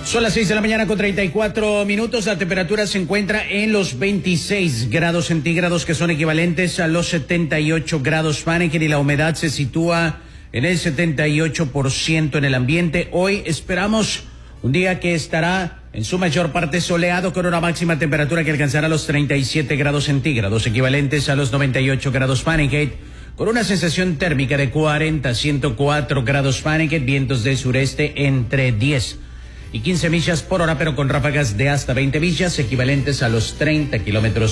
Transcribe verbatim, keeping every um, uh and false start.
Son las seis de la mañana con treinta y cuatro minutos. La temperatura se encuentra en los veintiséis grados centígrados, que son equivalentes a los setenta y ocho grados Fahrenheit, y la humedad se sitúa en el setenta y ocho por ciento en el ambiente. Hoy esperamos un día que estará en su mayor parte soleado, con una máxima temperatura que alcanzará los treinta y siete grados centígrados, equivalentes a los noventa y ocho grados Fahrenheit, con una sensación térmica de cuarenta a ciento cuatro grados Fahrenheit, vientos del sureste entre diez y quince millas por hora, pero con ráfagas de hasta veinte millas, equivalentes a los treinta kilómetros